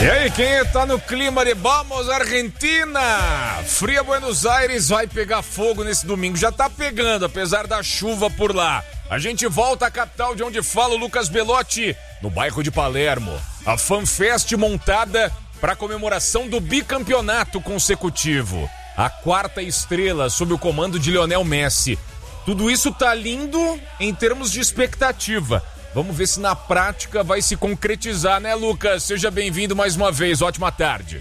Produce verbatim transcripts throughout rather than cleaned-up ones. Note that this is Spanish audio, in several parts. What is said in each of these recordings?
E aí, quem tá no clima de vamos Argentina? Fria Buenos Aires vai pegar fogo nesse domingo. Já tá pegando, apesar da chuva por lá. A gente volta à capital de onde fala o Lucas Belotti, no bairro de Palermo. A FanFest montada para a comemoração do bicampeonato consecutivo. A quarta estrela sob o comando de Lionel Messi. Tudo isso tá lindo em termos de expectativa. Vamos ver se na prática vai se concretizar, né, Lucas? Seja bem-vindo mais uma vez. Ótima tarde.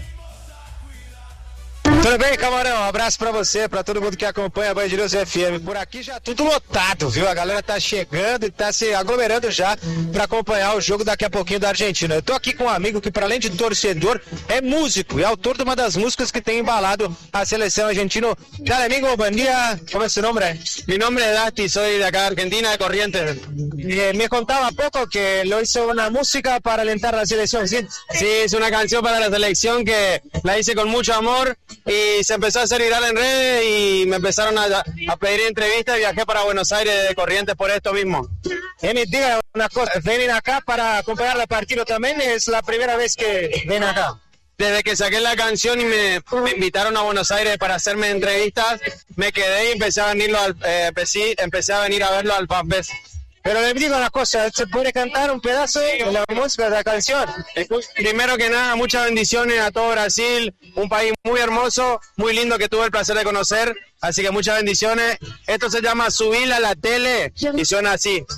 Tudo bem, Camarão? Um abraço pra você, pra todo mundo que acompanha a Band News F M. Por aqui já tudo lotado, viu? A galera tá chegando e tá se aglomerando já pra acompanhar o jogo daqui a pouquinho da Argentina. Eu tô aqui com um amigo que, para além de torcedor, é músico e autor de uma das músicas que tem embalado a seleção argentina. Dale, amigo, buen día. ¿Cómo es su nombre? Mi nombre es Dusty, soy de acá de Argentina, de Corrientes. Eh, me contaba poco que lo hizo una música para alentar a la selección, ¿sí? Sí, es una canción para la selección que la hice con mucho amor y se empezó a hacer viral en redes y me empezaron a, a pedir entrevistas y viajé para Buenos Aires de Corrientes por esto mismo. Eh, me diga una cosa, ¿vienen acá para acompañar el partido también? ¿Es la primera vez que ven acá? Desde que saqué la canción y me, me invitaron a Buenos Aires para hacerme entrevistas, me quedé y empecé a, venirlo al, eh, empecé, empecé a venir a verlo al FanFest. Pero le digo una cosa, ¿se puede cantar un pedazo de la música de la canción? Primero que nada, muchas bendiciones a todo Brasil, un país muy hermoso, muy lindo que tuve el placer de conocer, así que muchas bendiciones. Esto se llama Subir a la Tele y suena así.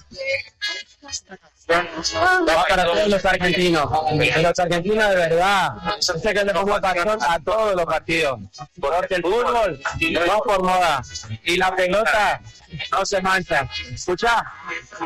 Va para todos los argentinos, los argentinos de verdad, yo sé que le pongo pasión a todos los partidos, porque el fútbol no por moda y la pelota no se mancha. Escucha.